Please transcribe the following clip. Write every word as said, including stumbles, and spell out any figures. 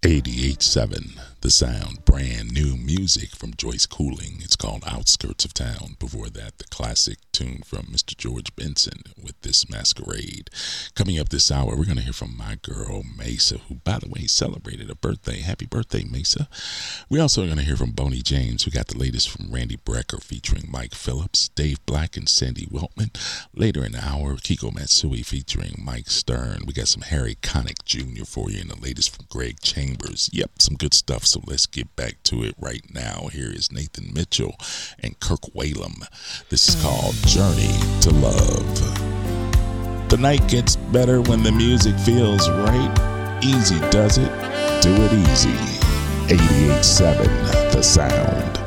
eighty-eight point seven The Sound, brand new music from Joyce Cooling. It's called Outskirts of Town. Before that, the classic tune from Mister George Benson with This Masquerade. Coming up this hour, we're going to hear from my girl Mesa, who, by the way, celebrated a birthday. Happy birthday, Mesa. We're also going to hear from Boney James. We got the latest from Randy Brecker featuring Mike Phillips, Dave Black, and Sandy Weltman. Later in the hour, Kiko Matsui featuring Mike Stern. We got some Harry Connick Junior for you, and the latest from Greg Chambers. Yep, some good stuff. So let's get back to it right now. Here is Nathan Mitchell and Kirk Whalum. This is called Journey to Love. The night gets better when the music feels right. Easy does it. Do it easy. eighty-eight point seven The Sound.